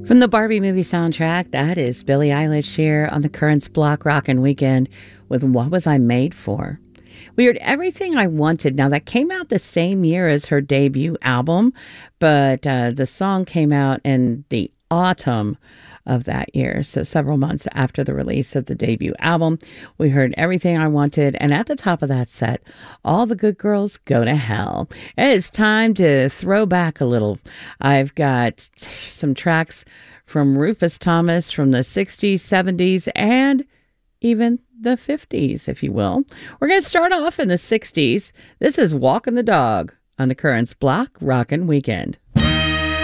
From the Barbie movie soundtrack, that is Billie Eilish here on the Currents Block Rockin' Weekend with What Was I Made For? We heard Everything I Wanted. Now, that came out the same year as her debut album, but the song came out in the autumn of that year. So several months after the release of the debut album, we heard Everything I Wanted. And at the top of that set, All the Good Girls Go to Hell. It's time to throw back a little. I've got some tracks from Rufus Thomas from the 60s, 70s, and even the 50s, if you will. We're going to start off in the 60s. This is Walking the Dog on the Currents Block Rockin' Weekend.